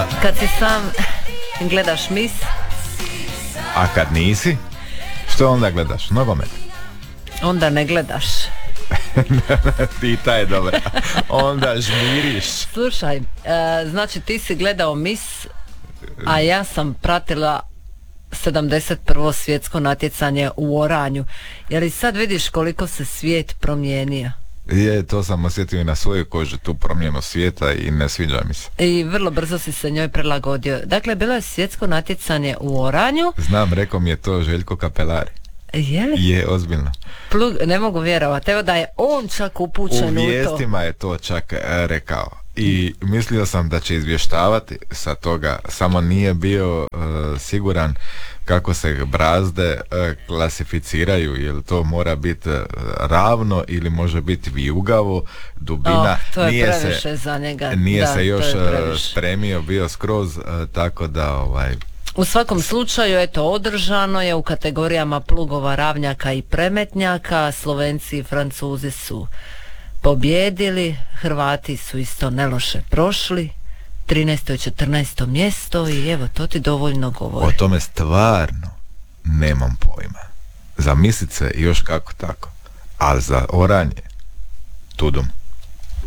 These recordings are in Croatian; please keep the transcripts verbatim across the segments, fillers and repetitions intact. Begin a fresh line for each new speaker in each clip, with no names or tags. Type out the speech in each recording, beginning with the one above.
Kad si sam gledaš mis.
A kad nisi, što onda gledaš? Nogomet?
Onda ne gledaš.
Ti ta je dobra. Onda žmiriš.
Slušaj, e, znači ti si gledao mis, a ja sam pratila sedamdeset prvo svjetsko natjecanje u oranju. Jer i sad vidiš koliko se svijet promijenio.
Je, to sam osjetio i na svojoj koži, tu promjenu svijeta i ne sviđa mi se.
I vrlo brzo si se njoj prilagodio. Dakle, bilo je svjetsko natjecanje u oranju.
Znam, rekao mi je to Željko Kapelari.
Je li?
Je, ozbiljno.
Plug, ne mogu vjerovati, evo da je on čak upućen u to.
U vijestima je to čak e, rekao. I mislio sam da će izvještavati sa toga, samo nije bio e, siguran kako se brazde e, klasificiraju, jer to mora biti e, ravno ili može biti vijugavo, dubina.
Oh, to je
nije
previše
se,
za njega.
Nije
da,
se još
e,
spremio, bio skroz, e, tako da ovaj...
U svakom slučaju, eto, održano je u kategorijama plugova, ravnjaka i premetnjaka. Slovenci i Francuzi su pobjedili, Hrvati su isto neloše prošli, trinaesto i četrnaesto mjesto, i evo, to ti dovoljno govori.
O tome stvarno nemam pojma. Za misice još kako tako, a za oranje tudum.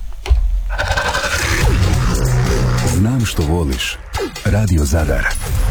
Znam što voliš. Radio Zadar.